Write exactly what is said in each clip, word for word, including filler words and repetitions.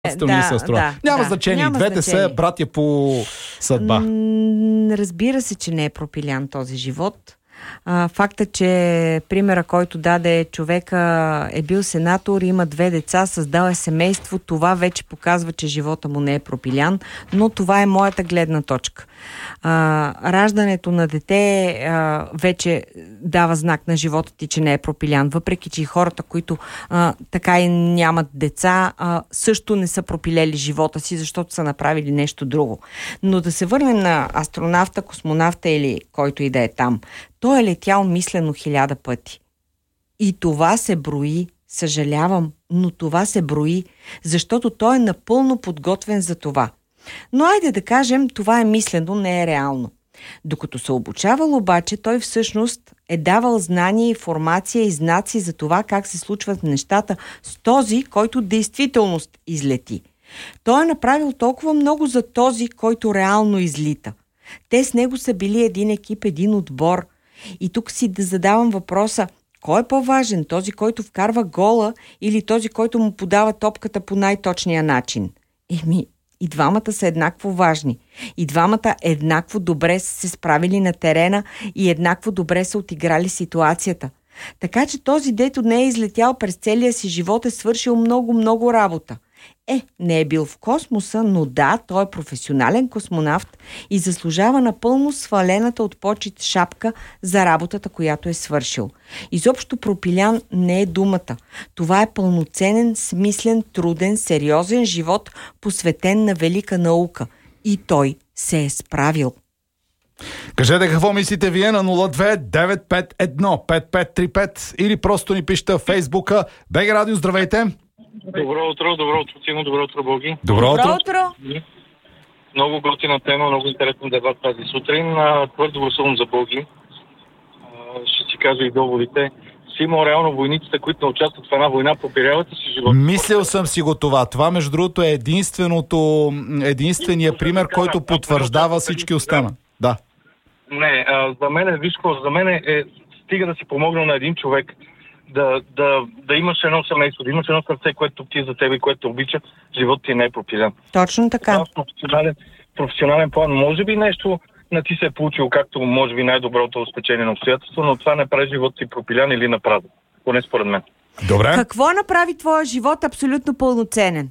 Да, се струва. да, Няма да, значение. няма И двете значение. са братя по съдба. М, разбира се, че не е пропилян този живот. А, факта, че примера, който даде човека, е бил сенатор, има две деца, създал е семейство, това вече показва, че живота му не е пропилян, но това е моята гледна точка. А, раждането на дете а, вече дава знак на живота ти, че не е пропилян, въпреки че и хората, които а, така и нямат деца, а, също не са пропилели живота си, защото са направили нещо друго. Но да се върнем на астронавта, космонавта или който и да е там. Той е летял мислено хиляда пъти. И това се брои, съжалявам, но това се брои, защото той е напълно подготвен за това. Но айде да кажем, това е мислено, не е реално. Докато се обучавал обаче, той всъщност е давал знания, информация и знаци за това как се случват нещата с този, който действителност излети. Той е направил толкова много за този, който реално излита. Те с него са били един екип, един отбор. И тук си да задавам въпроса, кой е по-важен? Този, който вкарва гола или този, който му подава топката по най-точния начин? Еми, и двамата са еднакво важни. И двамата еднакво добре са се справили на терена и еднакво добре са отиграли ситуацията. Така че този, дето не е излетял през целия си живот, е свършил много-много работа. Е, не е бил в космоса, но да, той е професионален космонавт и заслужава напълно свалената от почит шапка за работата, която е свършил. Изобщо пропилян не е думата. Това е пълноценен, смислен, труден, сериозен живот, посветен на велика наука. И той се е справил. Кажете какво мислите вие на нула две девет пет едно пет пет три пет или просто ни пишете в Фейсбука. БГ Радио, здравейте! Добро утро, добро утро, Тимо, добро утро, Боги. Добро утро. Добро утро. Много готина тема, много интересен дебат тази сутрин. Твърдо гласувам за Боги. Ще си кажа и доводите. Симо, реално войниците, които не участват в една война, попиряват си живота. Мислил съм си го това. Това, между другото, е единственото, единствения пример, който потвърждава всички останали. Да. Не, а, за мен е, вишко, за мен е, стига да си помогнал на един човек, да, да, да имаш едно семейство, да имаш едно сърце, което ти е за тебе и което обича, живот ти не е пропилян. Точно така. Професионален, професионален план. Може би нещо не ти се е получило, както може би най-доброто спечение на обстоятелство, но това не прави живот си пропилян или напразно. Поне според мен. Добре. Какво направи твоя живот абсолютно пълноценен?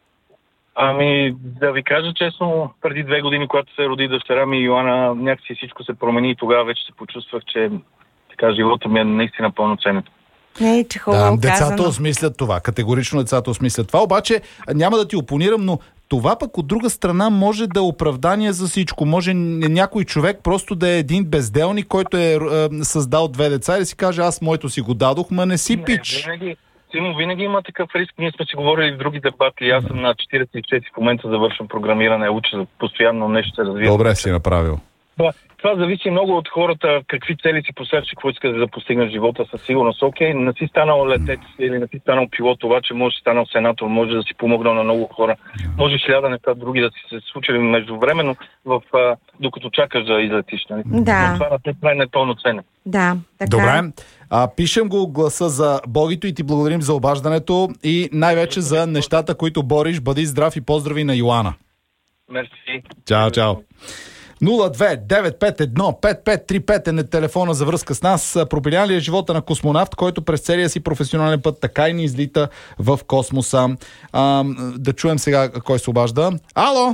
Ами, да ви кажа честно, преди две години, когато се роди дъщеря ми Йоана, някакси всичко се промени и тогава вече се почувствах, че така живота ми е наистина пълноценен. Не, че хубаво Да, децата казано. осмислят това. Категорично децата осмислят това. Обаче няма да ти опонирам, но това пък от друга страна може да е оправдание за всичко. Може някой човек просто да е един безделник, който е, е създал две деца и да си каже, аз моето си го дадох, ма не си Не, пич. Винаги, Симо, винаги има такъв риск. Ние сме си говорили в други дебати. Аз съм на четиридесет и четири в момента, завършвам програмиране, уча постоянно нещо се развива. Добре си направил. Това, това зависи много от хората, какви цели си посрещаш, какво искат да постигнат в живота със сигурност. Окей, не си станал летец или не си станал пилот, обаче може да си станал сенатор, може да си помогнал на много хора, може хиляда неща други да си се случили междувременно, в, а, докато чакаш да излетиш. Нали? Да. Но това на теб не е пълноценен. Да, така. Добре. А, пишем го гласа за Богито и ти благодарим за обаждането и най-вече за нещата, които бориш. Бъди здрав и поздрави на Йоана. Мерси. Чао, чао. нула две девет пет едно пет пет три пет е на телефона за връзка с нас. Пропилян ли е живота на космонавт, който през целия си професионален път така и не излита в космоса? А, да чуем сега кой се обажда. Ало!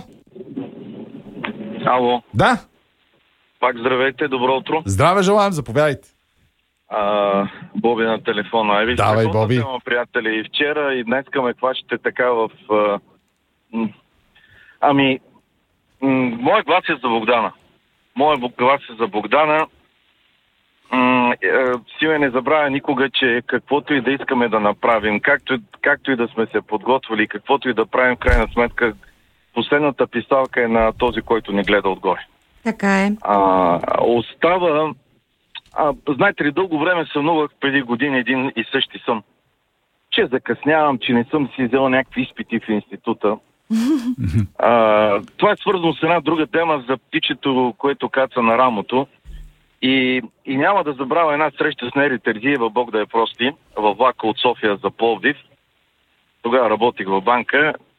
Ало. Да? Пак здравейте, добро утро. Здраве желаем, заповядайте. А, Боби на телефона. Ай, вижте, Давай, Боби. Тема, приятели. И вчера и днес ме хващате така в... А, м- ами, м- моят глас е за Богдана. Моят глас е за Богдана. М- е, Симе не забравя никога, че каквото и да искаме да направим, както, както и да сме се подготвили, каквото и да правим, в крайна сметка, последната писалка е на този, който ни гледа отгоре. Така е. А, остава... А, знаете ли, дълго време сънувах преди години един и същи сън. Че закъснявам, че не съм си взел някакви изпити в института. а, това е свързано с една друга тема за птичето, което каца на рамото. И, и няма да забравя една среща с Нери Терзиева, Бог да я прости, във влака от София за Пловдив. Тогава работих в банка